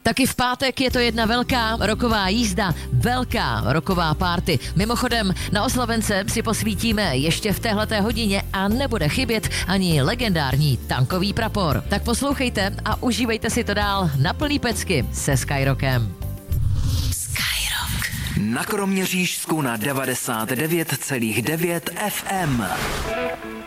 Taky v pátek je to jedna velká roková jízda, velká roková party. Mimochodem, na oslavence si posvítíme ještě v téhleté hodině a nebude chybět ani legendární tankový prapor. Tak poslouchejte a užívejte si to dál na plný pecky se Skyrockem. Skyrock. Na Kroměřížsku na 99,9 FM.